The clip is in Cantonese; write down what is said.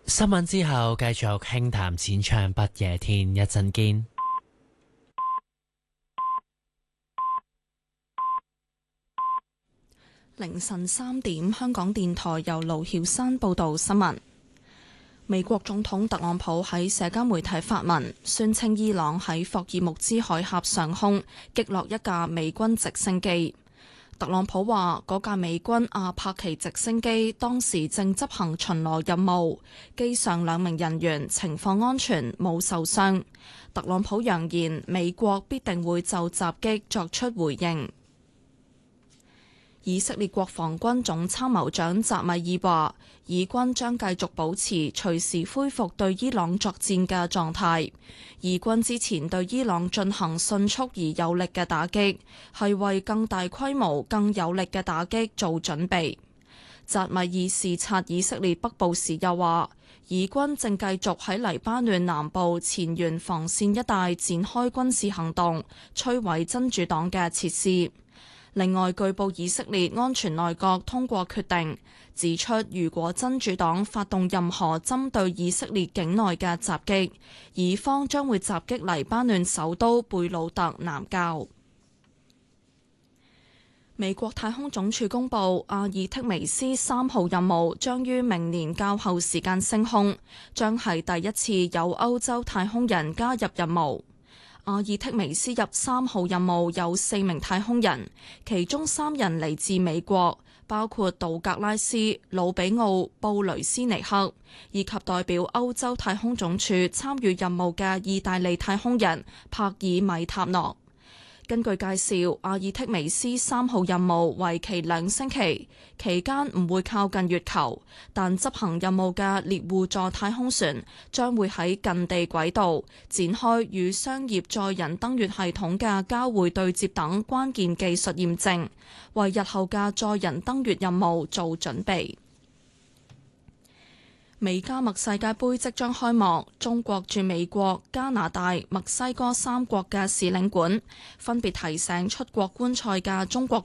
新聞之後繼續輕談淺唱不夜天，一陣見。 凌晨3點，香港電台由盧曉山報道新聞。美國總統特朗普喺社交媒體發文，宣稱伊朗喺霍爾木茲海峽上空擊落一架美軍直升機。特朗普話嗰架美軍阿帕奇直升機當時正執行巡邏任務，機上2名人員情況安全，冇受傷。特朗普揚言美國必定會就襲擊作出回應。以色列國防軍總參謀長扎米爾話，以軍將繼續保持隨時恢復對伊朗作戰嘅狀態。以軍之前對伊朗進行迅速而有力嘅打擊，係為更大規模、更有力嘅打擊做準備。扎米爾視察以色列北部時又話，以軍正繼續喺黎巴嫩南部前沿防線一帶展開軍事行動，摧毀真主黨嘅設施。另外，據報以色列安全內閣通過決定，指出如果真主黨發動任何針對以色列境內嘅襲擊，以方將會襲擊黎巴嫩首都貝魯特南郊。美國太空總署公布，阿爾忒彌斯3號任務將於明年較後時間升空，將係第一次有歐洲太空人加入任務。阿爾忒彌斯入3號任務有4名太空人，其中3人嚟自美國，包括道格拉斯、魯比奧、布雷斯尼克，以及代表歐洲太空總署參與任務嘅意大利太空人帕爾米塔諾。根據介紹，阿爾忒彌斯3號任務為期2星期，期間唔會靠近月球，但執行任務嘅獵戶座太空船將會喺近地軌道展開與商業載人登月系統嘅交會對接等關鍵技術驗證，為日後嘅載人登月任務做準備。美加墨世界盃即將開幕，中國駐美國、加拿大、墨西哥3國嘅使領館分別提醒出國觀賽嘅中國